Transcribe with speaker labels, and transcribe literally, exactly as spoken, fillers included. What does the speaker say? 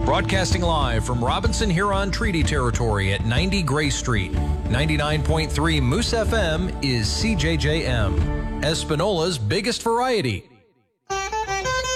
Speaker 1: Broadcasting live from Robinson Huron Treaty Territory at ninety Gray Street. ninety-nine point three Moose F M is C J J M, Espanola's biggest variety.